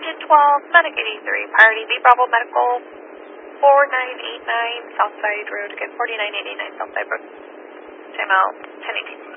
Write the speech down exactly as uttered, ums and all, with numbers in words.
Engine twelve, Medic eighty-three, Priority B Bravo Medical, forty-nine eighty-nine Southside Road, again, forty-nine eighty-nine Southside Road. Same out, ten eighteen.